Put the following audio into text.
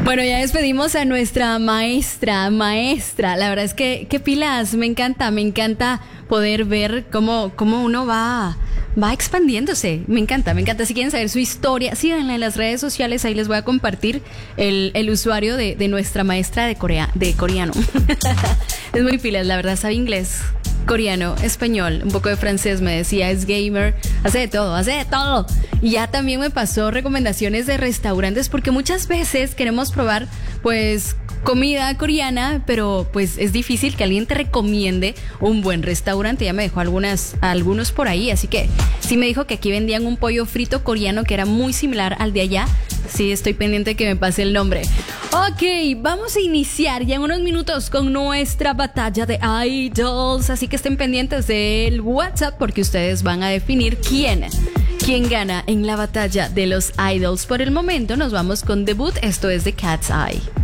Bueno, ya despedimos a nuestra maestra. La verdad es que, qué pilas, me encanta poder ver cómo uno va expandiéndose. Me encanta. Si quieren saber su historia, síganla en las redes sociales, ahí les voy a compartir el usuario de nuestra maestra de coreano. Es muy pilas, la verdad, sabe inglés, coreano, español, un poco de francés, me decía, es gamer, hace de todo. Y ya también me pasó recomendaciones de restaurantes, porque muchas veces queremos probar, pues, comida coreana, pero pues es difícil que alguien te recomiende un buen restaurante. Ya me dejó algunos por ahí, así que sí me dijo que aquí vendían un pollo frito coreano que era muy similar al de allá. Sí, estoy pendiente que me pase el nombre. Ok, vamos a iniciar ya en unos minutos con nuestra batalla de idols, así que estén pendientes del WhatsApp porque ustedes van a definir quién gana en la batalla de los idols. Por el momento nos vamos con debut, esto es de Cat's Eye.